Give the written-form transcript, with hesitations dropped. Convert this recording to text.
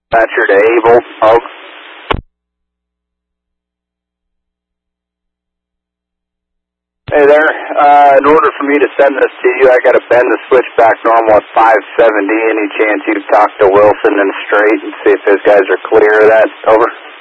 Dispatcher to Able, Oak. Hey there, in order for me to send this to you, I gotta bend the switch back normal at 570. Any chance you talk to Wilson and Straight and see if those guys are clear of that? Over.